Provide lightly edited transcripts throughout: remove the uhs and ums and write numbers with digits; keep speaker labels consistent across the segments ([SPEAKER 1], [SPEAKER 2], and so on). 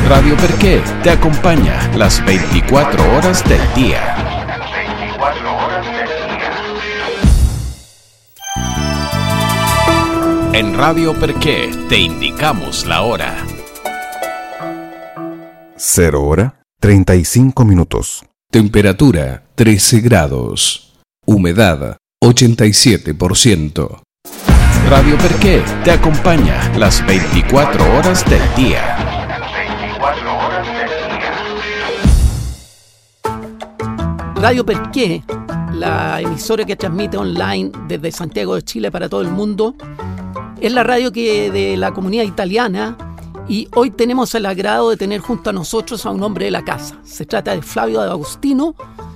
[SPEAKER 1] Radio Perqué te acompaña las 24 horas del día. En Radio Perqué te indicamos la hora.
[SPEAKER 2] 0:35.
[SPEAKER 1] Temperatura 13 grados. Humedad 87%. Radio Perqué te acompaña las 24 horas del día.
[SPEAKER 3] Radio Perqué, la emisora que transmite online desde Santiago de Chile para todo el mundo, es la radio de la comunidad italiana, y hoy tenemos el agrado de tener junto a nosotros a un hombre de la casa. Se trata de Flavio D'Agostino,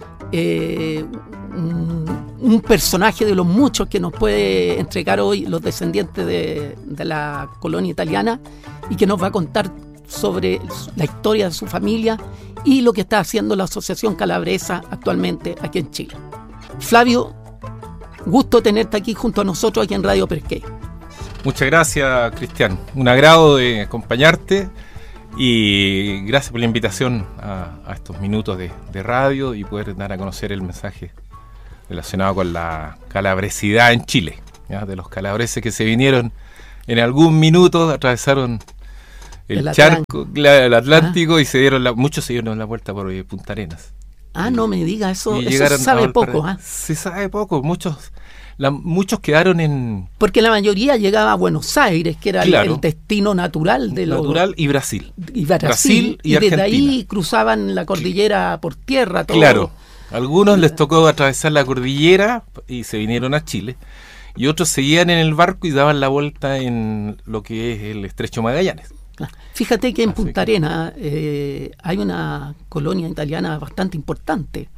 [SPEAKER 3] un personaje de los muchos que nos puede entregar hoy los descendientes de la colonia italiana, y que nos va a contar sobre la historia de su familia y lo que está haciendo la Asociación Calabresa actualmente aquí en Chile. Flavio, gusto tenerte aquí junto a nosotros aquí en Radio Perqué.
[SPEAKER 4] Muchas gracias, Cristian. Un agrado de acompañarte y gracias por la invitación a estos minutos de radio y poder dar a conocer el mensaje relacionado con la calabresidad en Chile, ¿ya? De los calabreses que se vinieron en algún minuto, atravesaron el charco, el Atlántico, y muchos se dieron la vuelta por Punta Arenas.
[SPEAKER 3] No me digas eso, eso se sabe poco.
[SPEAKER 4] Se sabe poco, muchos quedaron en...
[SPEAKER 3] Porque la mayoría llegaba a Buenos Aires, que era el destino natural de los...
[SPEAKER 4] Natural, y Brasil.
[SPEAKER 3] Y Argentina. Desde ahí cruzaban la cordillera por tierra. Todo.
[SPEAKER 4] Claro, a algunos les tocó atravesar la cordillera y se vinieron a Chile, y otros seguían en el barco y daban la vuelta en lo que es el Estrecho Magallanes.
[SPEAKER 3] Fíjate que en Punta Arenas hay una colonia italiana bastante importante,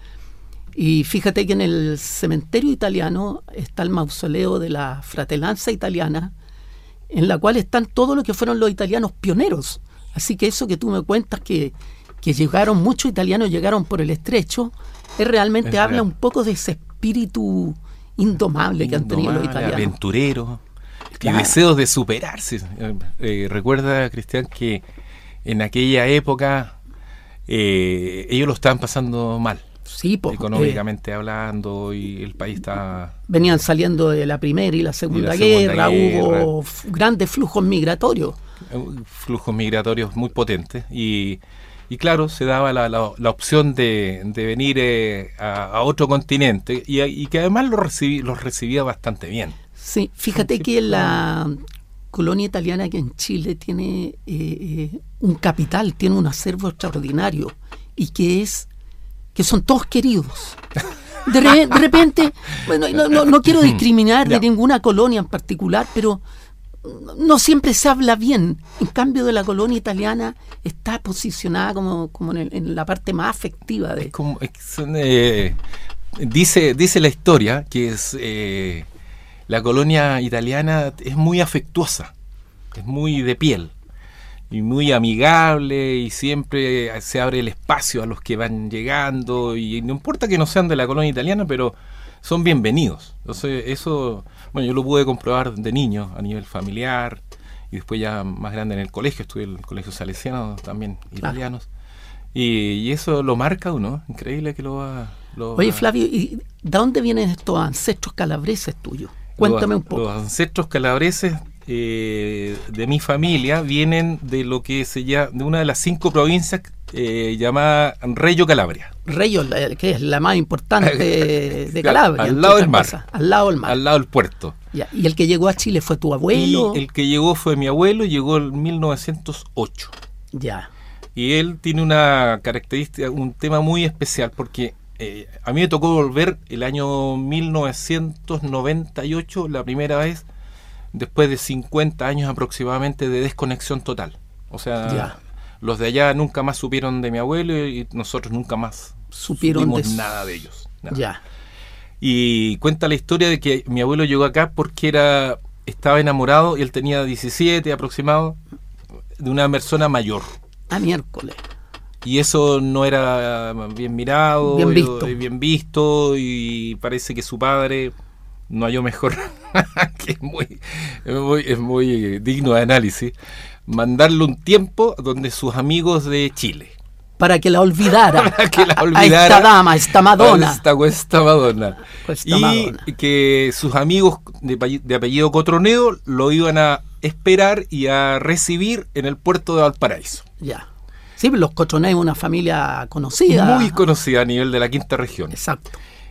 [SPEAKER 3] y fíjate que en el cementerio italiano está el mausoleo de la Fratellanza Italiana, en la cual están todos los que fueron los italianos pioneros. Así que eso que tú me cuentas, que llegaron, muchos italianos llegaron por el estrecho, realmente habla un poco de ese espíritu indomable que han tenido los italianos.
[SPEAKER 4] Aventureros. Y deseos de superarse. Recuerda, Cristian, que en aquella época ellos lo estaban pasando mal.
[SPEAKER 3] Sí,
[SPEAKER 4] económicamente hablando, y el país estaba...
[SPEAKER 3] Venían saliendo de la Primera y la Segunda Guerra, hubo grandes flujos migratorios.
[SPEAKER 4] Flujos migratorios muy potentes, y claro, se daba la opción de venir a otro continente, y que además los recibía bastante bien.
[SPEAKER 3] Sí, fíjate que la colonia italiana aquí en Chile tiene un capital, tiene un acervo extraordinario, y que son todos queridos. De repente, bueno, no quiero discriminar de ninguna colonia en particular, pero no siempre se habla bien. En cambio, de la colonia italiana está posicionada como en la parte más afectiva de...
[SPEAKER 4] Dice la historia que es... la colonia italiana es muy afectuosa, es muy de piel y muy amigable, y siempre se abre el espacio a los que van llegando, y no importa que no sean de la colonia italiana, pero son bienvenidos. Entonces yo lo pude comprobar de niño a nivel familiar, y después ya más grande en el colegio, estudié en el colegio salesiano, también italianos, y eso lo marca uno, increíble que lo va...
[SPEAKER 3] Oye, Flavio, ¿y de dónde vienen estos ancestros calabreses tuyos? Cuéntame un poco.
[SPEAKER 4] Los ancestros calabreses de mi familia vienen de lo que de una de las 5 provincias llamada Reggio Calabria.
[SPEAKER 3] Reggio, que es la más importante de Calabria.
[SPEAKER 4] Al lado del mar.
[SPEAKER 3] Al lado del mar.
[SPEAKER 4] Al lado del puerto.
[SPEAKER 3] Ya. ¿Y el que llegó a Chile fue tu abuelo?
[SPEAKER 4] Y el que llegó fue mi abuelo, llegó en 1908.
[SPEAKER 3] Ya.
[SPEAKER 4] Y él tiene una característica, un tema muy especial, porque... a mí me tocó volver el año 1998, la primera vez, después de 50 años aproximadamente de desconexión total. O sea, los de allá nunca más supieron de mi abuelo, y nosotros nunca más supimos nada de ellos. Nada.
[SPEAKER 3] Ya.
[SPEAKER 4] Y cuenta la historia de que mi abuelo llegó acá porque estaba enamorado, y él tenía 17 aproximado, de una persona mayor.
[SPEAKER 3] Miércoles.
[SPEAKER 4] Y eso no era bien mirado,
[SPEAKER 3] bien
[SPEAKER 4] visto, y parece que su padre no halló mejor, que es muy digno de análisis, mandarle un tiempo donde sus amigos de Chile.
[SPEAKER 3] Para que la olvidara.
[SPEAKER 4] Para que la
[SPEAKER 3] A
[SPEAKER 4] olvidara.
[SPEAKER 3] esta dama, a esta Madonna.
[SPEAKER 4] Esta Madonna.
[SPEAKER 3] Esta
[SPEAKER 4] Y
[SPEAKER 3] Madonna.
[SPEAKER 4] que sus amigos de apellido Cotronedo lo iban a esperar y a recibir en el puerto de Valparaíso.
[SPEAKER 3] Ya. Sí, los Cotroneos, una familia conocida.
[SPEAKER 4] Muy conocida a nivel de la quinta región.
[SPEAKER 3] Exacto.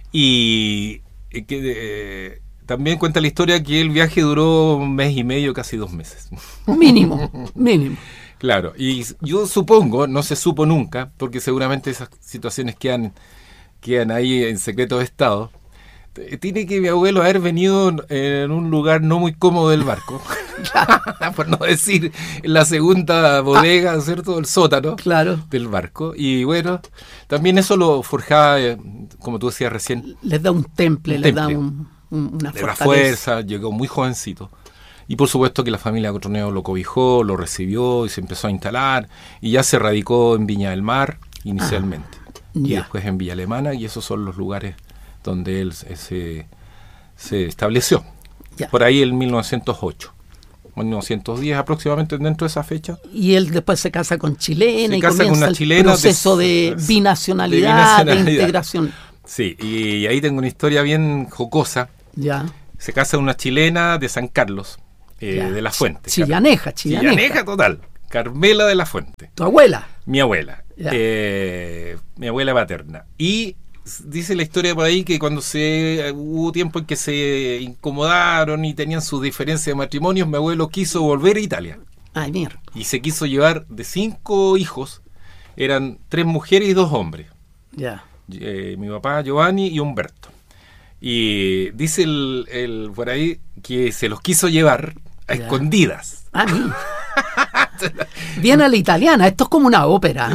[SPEAKER 4] Y que también cuenta la historia que el viaje duró 1 mes y medio, casi 2 meses.
[SPEAKER 3] Mínimo.
[SPEAKER 4] Claro, y yo supongo, no se supo nunca, porque seguramente esas situaciones quedan ahí en secreto de Estado. Tiene que mi abuelo haber venido en un lugar no muy cómodo del barco, por no decir en la segunda bodega, ¿cierto? El sótano del barco. Y bueno, también eso lo forjaba, como tú decías recién.
[SPEAKER 3] Les da un temple, les da una
[SPEAKER 4] de la fuerza, llegó muy jovencito. Y por supuesto que la familia Cotroneo lo cobijó, lo recibió y se empezó a instalar. Y ya se radicó en Viña del Mar inicialmente. Y después en Villa Alemana, y esos son los lugares donde él se estableció.
[SPEAKER 3] Ya.
[SPEAKER 4] Por ahí en 1908. 1910 aproximadamente, dentro de esa fecha.
[SPEAKER 3] Y él después se casa con chilena y
[SPEAKER 4] casa
[SPEAKER 3] comienza
[SPEAKER 4] con una chilena
[SPEAKER 3] el proceso de binacionalidad, de integración.
[SPEAKER 4] Sí, y ahí tengo una historia bien jocosa.
[SPEAKER 3] Ya.
[SPEAKER 4] Se casa una chilena de San Carlos, de la Fuente.
[SPEAKER 3] Chillaneja
[SPEAKER 4] Total. Carmela de la Fuente.
[SPEAKER 3] ¿Tu abuela?
[SPEAKER 4] Mi abuela. Mi abuela paterna. Y dice la historia por ahí que cuando hubo tiempo en que se incomodaron y tenían sus diferencias de matrimonios, mi abuelo quiso volver a Italia.
[SPEAKER 3] Ay, mierda.
[SPEAKER 4] Y se quiso llevar de 5 hijos, eran 3 mujeres y 2 hombres.
[SPEAKER 3] Ya.
[SPEAKER 4] Mi papá, Giovanni y Humberto. Y dice el por ahí que se los quiso llevar a escondidas.
[SPEAKER 3] Mira. Bien a la italiana, esto es como una ópera.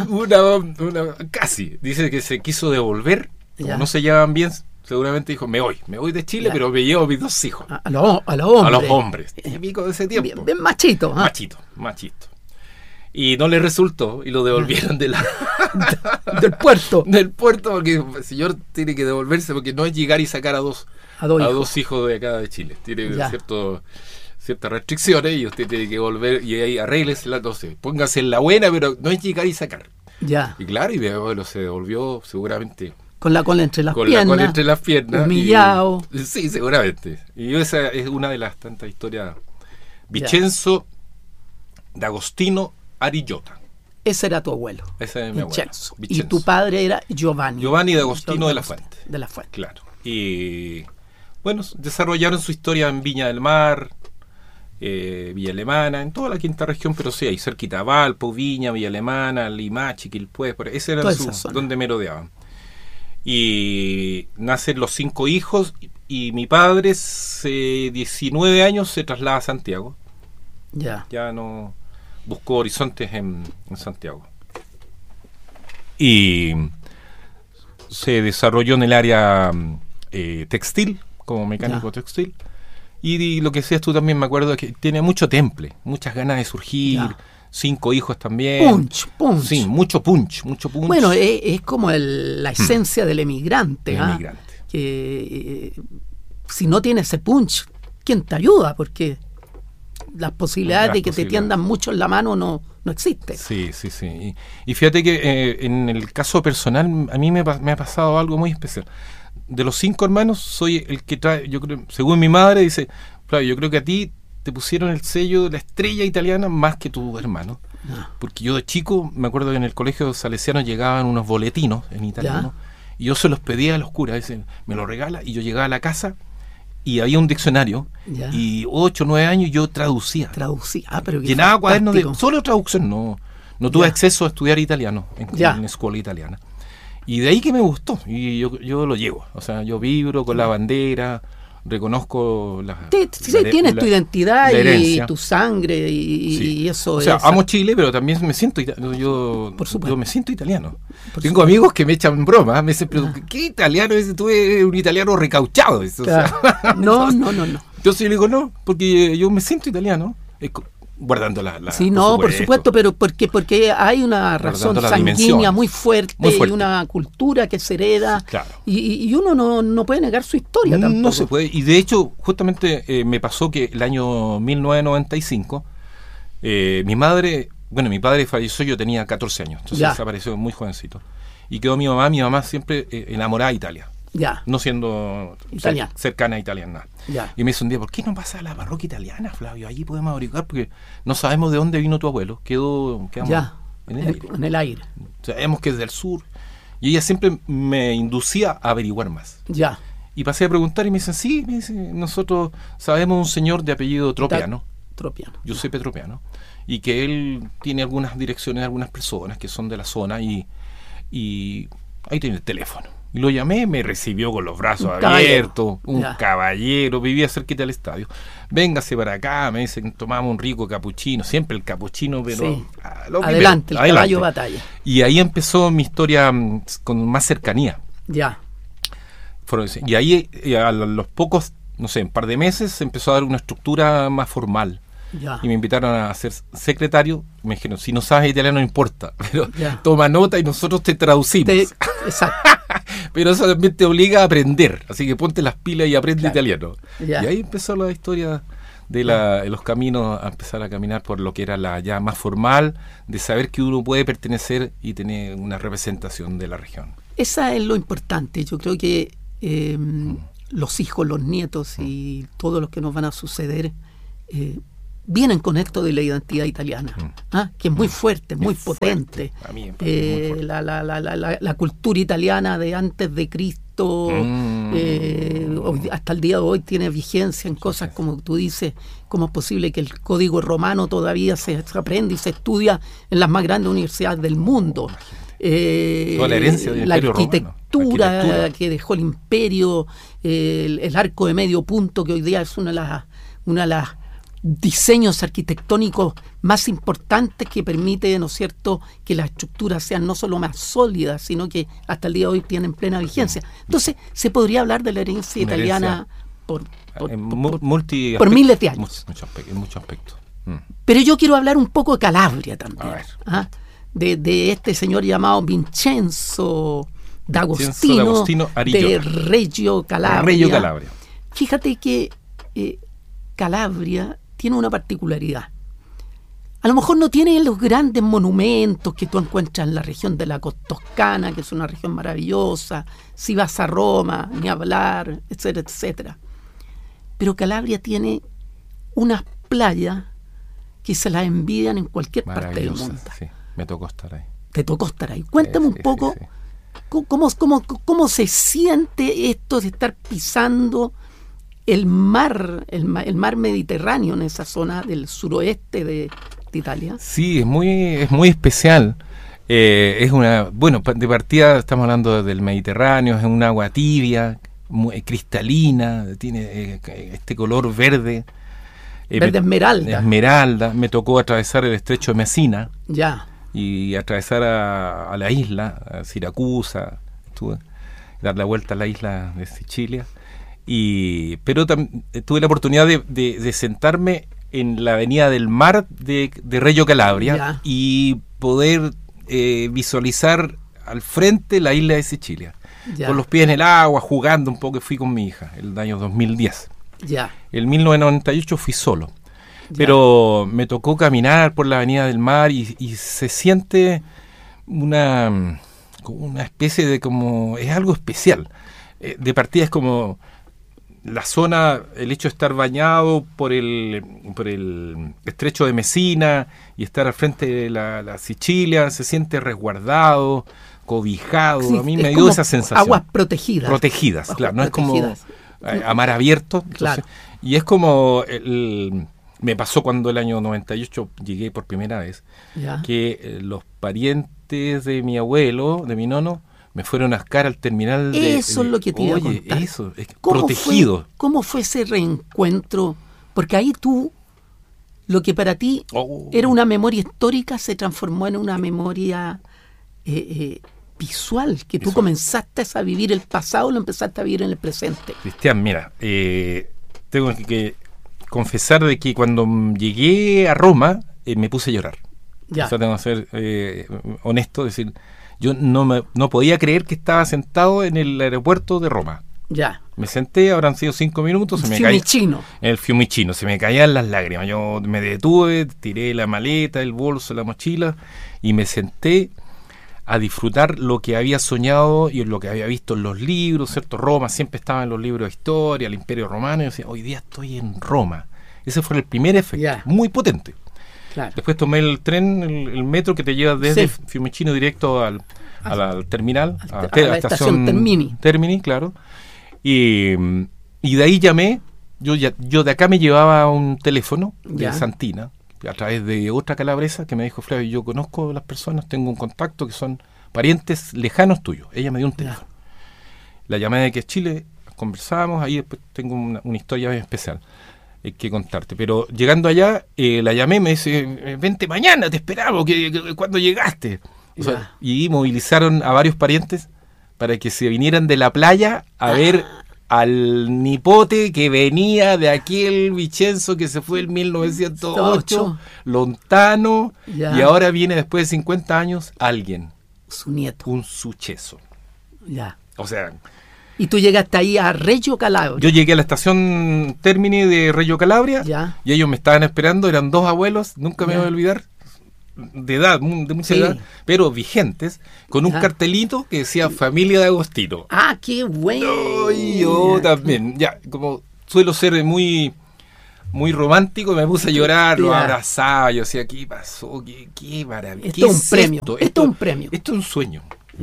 [SPEAKER 4] Casi. Dice que se quiso devolver, como no se llevaban bien, seguramente dijo, me voy de Chile, pero me llevo a mis 2 hijos.
[SPEAKER 3] A los
[SPEAKER 4] hombres. Típico de ese tiempo.
[SPEAKER 3] Bien machito.
[SPEAKER 4] Machito. Y no le resultó, y lo devolvieron del
[SPEAKER 3] puerto.
[SPEAKER 4] Del puerto, porque el señor tiene que devolverse, porque no es llegar y sacar a dos hijos de acá de Chile. Tiene ciertas restricciones, y usted tiene que volver, y ahí arréglesela, entonces, póngase en la buena, pero no es llegar y sacar.
[SPEAKER 3] Ya.
[SPEAKER 4] Y claro, y mi abuelo se devolvió seguramente
[SPEAKER 3] con la cola entre las
[SPEAKER 4] piernas.
[SPEAKER 3] Humillado.
[SPEAKER 4] Sí, seguramente. Y esa es una de las tantas historias. Vicenzo D'Agostino Arillota.
[SPEAKER 3] Ese era tu abuelo.
[SPEAKER 4] Ese es mi abuelo.
[SPEAKER 3] Y tu padre era Giovanni.
[SPEAKER 4] Giovanni D'Agostino de la Fuente.
[SPEAKER 3] De la Fuente.
[SPEAKER 4] Claro. Y bueno, desarrollaron su historia en Viña del Mar, Villa Alemana, en toda la quinta región, pero sí, ahí cerquita, Valpo, Viña, Villa Alemana, Limache, Quilpué, ese era donde merodeaban. Y nacen los 5 hijos, y mi padre, 19 años, se traslada a Santiago. Ya no buscó horizontes en Santiago. Y se desarrolló en el área textil, como mecánico textil. Y lo que decías tú también, me acuerdo que tiene mucho temple, muchas ganas de surgir, 5 hijos también.
[SPEAKER 3] Punch.
[SPEAKER 4] Sí, mucho punch.
[SPEAKER 3] Bueno, es como la esencia del emigrante.
[SPEAKER 4] Que
[SPEAKER 3] si no tiene ese punch, ¿quién te ayuda? Porque las posibilidades de que te tiendan mucho en la mano no existen.
[SPEAKER 4] Sí. Y fíjate que en el caso personal, a mí me ha pasado algo muy especial. De los 5 hermanos, soy el que trae, yo creo, según mi madre, dice, Flavio, yo creo que a ti te pusieron el sello de la estrella italiana más que tu hermano. Porque yo de chico, me acuerdo que en el colegio salesiano llegaban unos boletinos en italiano, y yo se los pedía a los curas, dicen, me lo regala, y yo llegaba a la casa y había un diccionario, y 8 o 9 años yo traducía.
[SPEAKER 3] Pero
[SPEAKER 4] llenaba cuadernos de solo traducción, no tuve acceso a estudiar italiano en escuela italiana. Y de ahí que me gustó, y yo lo llevo, o sea, yo vibro con la bandera, reconozco
[SPEAKER 3] tienes tu identidad y tu sangre y eso.
[SPEAKER 4] O sea, amo Chile, pero también me siento yo me siento italiano. Tengo amigos que me echan broma, me dicen, pero ¿qué italiano es? Tú eres un italiano recauchado. O sea,
[SPEAKER 3] no.
[SPEAKER 4] Entonces yo le digo, no, porque yo me siento italiano. Guardando
[SPEAKER 3] por supuesto, pero porque hay una razón sanguínea muy fuerte y una cultura que se hereda, y uno no puede negar su historia tampoco.
[SPEAKER 4] No se puede, y de hecho justamente me pasó que el año 1995 Mi padre falleció, yo tenía 14 años, entonces desapareció muy jovencito. Y quedó mi mamá siempre enamorada de Italia.
[SPEAKER 3] Ya.
[SPEAKER 4] No siendo cercana a Italia, nada.
[SPEAKER 3] Ya.
[SPEAKER 4] Y me dice un día, ¿por qué no vas a la parroquia italiana, Flavio? Allí podemos averiguar, porque no sabemos de dónde vino tu abuelo. Quedamos en el aire. Sabemos que es del sur. Y ella siempre me inducía a averiguar más.
[SPEAKER 3] Ya.
[SPEAKER 4] Y pasé a preguntar y me dicen, nosotros sabemos un señor de apellido Tropiano. Giuseppe Tropiano. Y que él tiene algunas direcciones de algunas personas que son de la zona y ahí tiene el teléfono. Y lo llamé, me recibió con los brazos abiertos, un caballero, vivía cerquita del estadio. Véngase para acá, me dicen, tomamos un rico capuchino, siempre el capuchino, pero
[SPEAKER 3] adelante, el caballo batalla.
[SPEAKER 4] Y ahí empezó mi historia con más cercanía.
[SPEAKER 3] Ya.
[SPEAKER 4] Y ahí a los pocos, no sé, un par de meses se empezó a dar una estructura más formal.
[SPEAKER 3] Ya.
[SPEAKER 4] Y me invitaron a ser secretario. Me dijeron, si no sabes italiano no importa, pero toma nota y nosotros te traducimos.
[SPEAKER 3] Exacto.
[SPEAKER 4] Pero eso también te obliga a aprender, así que ponte las pilas y aprende italiano. Ya. Y ahí empezó la historia de los caminos, a empezar a caminar por lo que era la ya más formal, de saber que uno puede pertenecer y tener una representación de la región.
[SPEAKER 3] Esa es lo importante. Yo creo que los hijos, los nietos y todos los que nos van a suceder vienen con esto de la identidad italiana, que es muy fuerte, muy potente.
[SPEAKER 4] A mí muy fuerte.
[SPEAKER 3] La cultura italiana de antes de Cristo hasta el día de hoy tiene vigencia en cosas como tú dices. ¿Cómo es posible que el código romano todavía se aprende y se estudia en las más grandes universidades del mundo?
[SPEAKER 4] Toda la herencia del
[SPEAKER 3] la
[SPEAKER 4] Imperio
[SPEAKER 3] arquitectura
[SPEAKER 4] Romano.
[SPEAKER 3] Que dejó el imperio, el arco de medio punto, que hoy día es una de las diseños arquitectónicos más importantes que permite, ¿no es cierto?, que las estructuras sean no solo más sólidas, sino que hasta el día de hoy tienen plena vigencia. Entonces, se podría hablar de la herencia italiana por miles de años.
[SPEAKER 4] En muchos aspectos.
[SPEAKER 3] Pero yo quiero hablar un poco de Calabria también. De este señor llamado Vincenzo D'Agostino de Reggio Calabria. Fíjate que Calabria tiene una particularidad. A lo mejor no tiene los grandes monumentos que tú encuentras en la región de la Toscana, que es una región maravillosa, si vas a Roma, ni hablar, etcétera, etcétera. Pero Calabria tiene unas playas que se las envidian en cualquier parte del mundo.
[SPEAKER 4] Sí. Me tocó estar ahí.
[SPEAKER 3] Te tocó estar ahí. Cuéntame un poco cómo se siente esto de estar pisando el mar Mediterráneo en esa zona del suroeste de Italia.
[SPEAKER 4] Sí, es muy especial. De partida estamos hablando del Mediterráneo, es un agua tibia, muy cristalina, tiene este color verde.
[SPEAKER 3] Verde esmeralda.
[SPEAKER 4] Me tocó atravesar el estrecho de Messina.
[SPEAKER 3] Ya.
[SPEAKER 4] Y atravesar a la isla, a Siracusa, dar la vuelta a la isla de Sicilia. Pero tuve la oportunidad de sentarme en la avenida del mar de Reggio Calabria y poder visualizar al frente la isla de Sicilia. Con los pies en el agua, jugando un poco. Fui con mi hija el año 2010. El 1998 fui solo. Pero me tocó caminar por la avenida del mar y se siente una especie de es algo especial. De partida es como la zona, el hecho de estar bañado por el estrecho de Messina y estar al frente de la Sicilia, se siente resguardado, cobijado. Sí, a mí me dio esa sensación.
[SPEAKER 3] Aguas protegidas.
[SPEAKER 4] Claro, no protegidas. Es como a mar abierto. Entonces, claro. Y es como me pasó cuando el año 98 llegué por primera vez, que los parientes de mi abuelo, de mi nono, me fueron a buscar al terminal
[SPEAKER 3] Eso es lo que te iba a contar.
[SPEAKER 4] Eso, es protegido.
[SPEAKER 3] ¿Cómo fue ese reencuentro? Porque ahí lo que para ti era una memoria histórica se transformó en una memoria visual, que tú comenzaste a vivir el pasado, lo empezaste a vivir en el presente.
[SPEAKER 4] Cristian, mira, tengo que confesar de que cuando llegué a Roma me puse a llorar. O sea, tengo que ser honesto, decir, yo no podía creer que estaba sentado en el aeropuerto de Roma. Me senté, habrán sido 5 minutos, se me
[SPEAKER 3] Fiumicino.
[SPEAKER 4] el Fiumicino, se me caían las lágrimas. Yo me detuve, tiré la maleta, el bolso, la mochila y me senté a disfrutar lo que había soñado y lo que había visto en los libros, ¿cierto? Roma siempre estaba en los libros de historia, el Imperio Romano, y yo decía, hoy día estoy en Roma. Ese fue el primer efecto, muy potente.
[SPEAKER 3] Claro.
[SPEAKER 4] Después tomé el tren, el metro que te lleva desde Fiumicino directo al terminal, a la estación Termini, claro. Y de ahí llamé, yo de acá me llevaba un teléfono de Santina, a través de otra calabresa que me dijo, Flavio, yo conozco a las personas, tengo un contacto que son parientes lejanos tuyos. Ella me dio un teléfono. La llamé de que es Chile, conversábamos, ahí después tengo una historia bien especial que contarte. Pero llegando allá, la llamé, me dice, vente mañana, te esperamos, cuando llegaste. O sea, y movilizaron a varios parientes para que se vinieran de la playa a ver al nipote que venía de aquel Vicenzo que se fue en 1908, lontano, y ahora viene después de 50 años alguien,
[SPEAKER 3] su nieto,
[SPEAKER 4] un suceso. O sea,
[SPEAKER 3] y tú llegaste ahí a Reggio Calabria.
[SPEAKER 4] Yo llegué a la estación Termini de Reggio Calabria y ellos me estaban esperando, eran 2 abuelos, nunca me voy a olvidar, de edad, de mucha edad, pero vigentes, con un cartelito que decía Familia de Agostino.
[SPEAKER 3] ¡Ah, qué bueno!
[SPEAKER 4] Y yo también, como suelo ser muy romántico, me puse a llorar, lo abrazaba, yo decía, ¿qué pasó? ¿Qué maravilla?
[SPEAKER 3] Esto es un premio. Esto es un premio.
[SPEAKER 4] Esto es un sueño.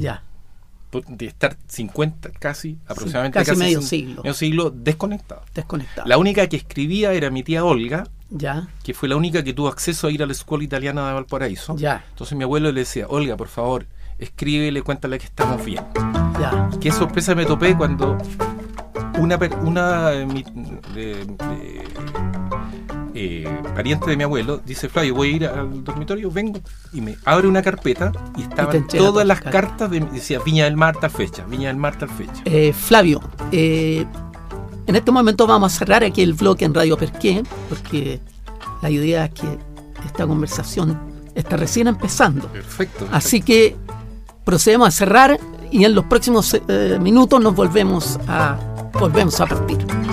[SPEAKER 4] De estar 50, aproximadamente
[SPEAKER 3] casi medio siglo
[SPEAKER 4] desconectado.
[SPEAKER 3] Desconectado.
[SPEAKER 4] La única que escribía era mi tía Olga, que fue la única que tuvo acceso a ir a la escuela italiana de Valparaíso. Entonces mi abuelo le decía, Olga, por favor, escríbele, cuéntale que estamos bien. Qué sorpresa me topé cuando una pariente de mi abuelo dice, Flavio, voy a ir al dormitorio, vengo, y me abre una carpeta y estaban todas las cartas, decía Viña del Mar tal fecha, Viña del Mar tal fecha.
[SPEAKER 3] Flavio, en este momento vamos a cerrar aquí el bloque en Radio Perqué, porque la idea es que esta conversación está recién empezando.
[SPEAKER 4] Perfecto.
[SPEAKER 3] Así que procedemos a cerrar y en los próximos minutos nos volvemos a partir.